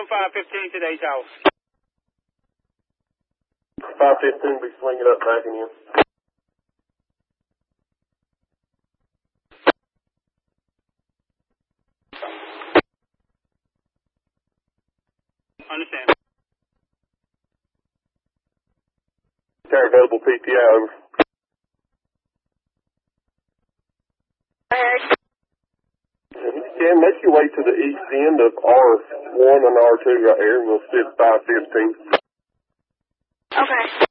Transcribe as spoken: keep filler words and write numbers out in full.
Send five fifteen to Dave's house. five fifteen be swinging up, backing in. Understand. Carry available P T I, over. If you can, make your way to the east end of R one and R two right here. We'll sit five fifteen. Okay.